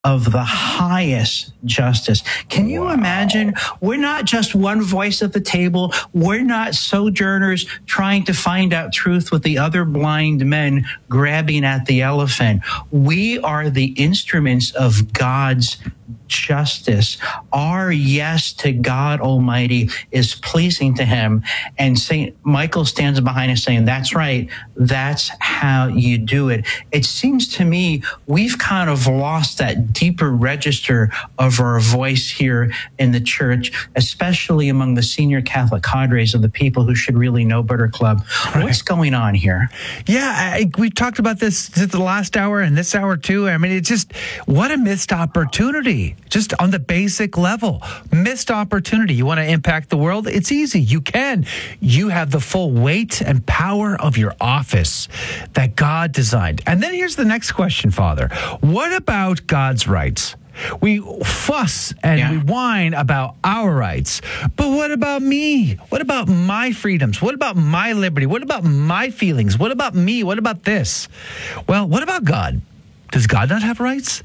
of the highest justice. Can you imagine? We're not just one voice at the table. We're not sojourners trying to find out truth with the other blind men grabbing at the elephant. We are the instruments of God's justice. Our yes to God Almighty is pleasing to him. And St. Michael stands behind us saying, that's right. That's how you do it. It seems to me we've kind of lost that deeper register of our voice here in the church, especially among the senior Catholic cadres of the People Who Should Really Know Better Club. Right. What's going on here? Yeah, we talked about this the last hour and this hour too. I mean, it's just, what a missed opportunity. Just on the basic level, missed opportunity. You want to impact the world? It's easy. You can. You have the full weight and power of your office that God designed. And then here's the next question, Father. What about God's rights? We fuss and we whine about our rights. But what about me? What about my freedoms? What about my liberty? What about my feelings? What about me? What about this? Well, what about God? Does God not have rights?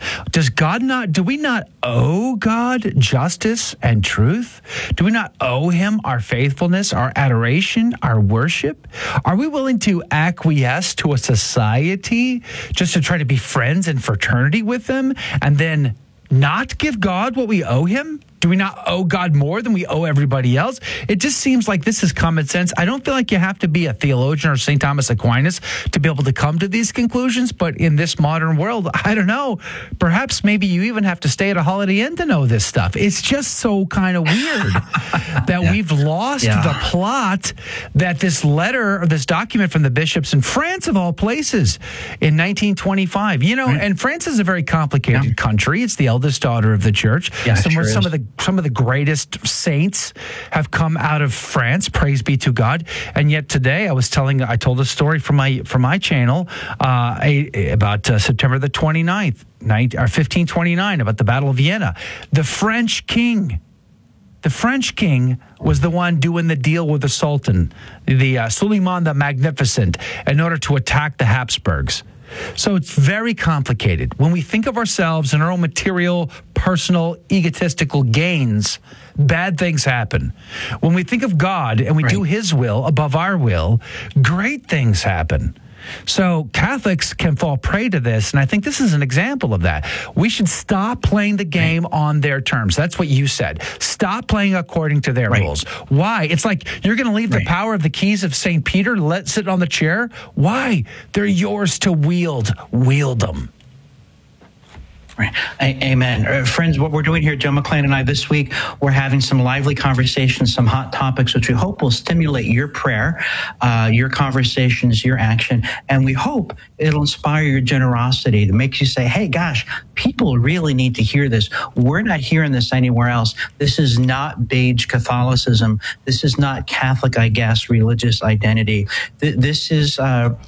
Do we not owe God justice and truth? Do we not owe him our faithfulness, our adoration, our worship? Are we willing to acquiesce to a society just to try to be friends and fraternity with them and then not give God what we owe him? Do we not owe God more than we owe everybody else? It just seems like this is common sense. I don't feel like you have to be a theologian or St. Thomas Aquinas to be able to come to these conclusions. But in this modern world, I don't know. Perhaps maybe you even have to stay at a Holiday Inn to know this stuff. It's just so kind of weird that we've lost the plot that this letter or this document from the bishops in France, of all places, in 1925. You know, and France is a very complicated country. It's the eldest daughter of the church. Some of the greatest saints have come out of France. Praise be to God. And yet today, I told a story from my channel about September the 29th, 1529, about the Battle of Vienna. The French king was the one doing the deal with the Sultan, the Suleiman the Magnificent, in order to attack the Habsburgs. So it's very complicated. When we think of ourselves and our own material, personal, egotistical gains, bad things happen. When we think of God and we do his will above our will, great things happen. So Catholics can fall prey to this, and I think this is an example of that. We should stop playing the game on their terms. That's what you said. Stop playing according to their rules. Why? It's like you're going to leave the power of the keys of St. Peter, sit on the chair? Why? They're yours to wield. Wield them. Right. Amen. Friends, what we're doing here, Joe McClane and I, this week, we're having some lively conversations, some hot topics, which we hope will stimulate your prayer, your conversations, your action. And we hope it'll inspire your generosity to make you say, hey, gosh, people really need to hear this. We're not hearing this anywhere else. This is not beige Catholicism. This is not Catholic, I guess, religious identity. This is an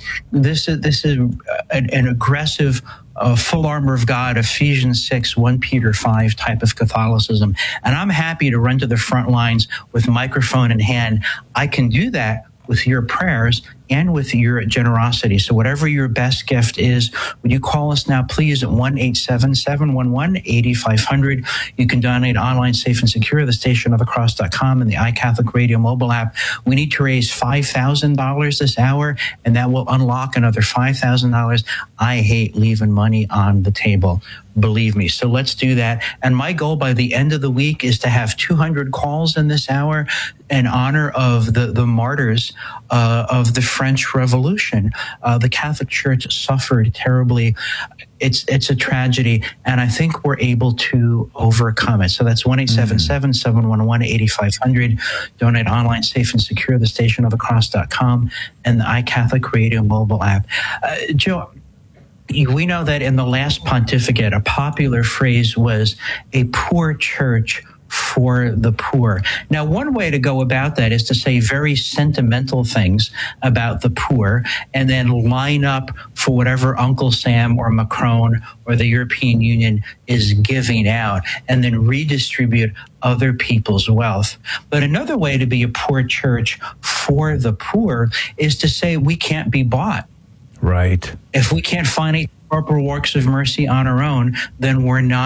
aggressive full armor of God, Ephesians 6, 1 Peter 5 type of Catholicism. And I'm happy to run to the front lines with microphone in hand. I can do that with your prayers and with your generosity. So whatever your best gift is, would you call us now, please, at 1-877-711-8500. You can donate online, safe and secure, thestationofthecross.com and the iCatholic Radio mobile app. We need to raise $5,000 this hour, and that will unlock another $5,000. I hate leaving money on the table. Believe me. So let's do that. And my goal by the end of the week is to have 200 calls in this hour in honor of the martyrs of the French Revolution. The Catholic Church suffered terribly. It's a tragedy, and I think we're able to overcome it. So that's 1-877-711-8500. Donate online, safe and secure, thestationofthecross.com and the iCatholic Radio mobile app. Joe, we know that in the last pontificate, a popular phrase was a poor church for the poor. Now, one way to go about that is to say very sentimental things about the poor and then line up for whatever Uncle Sam or Macron or the European Union is giving out and then redistribute other people's wealth. But another way to be a poor church for the poor is to say we can't be bought. Right. If we can't find corporal works of mercy on our own, then we're not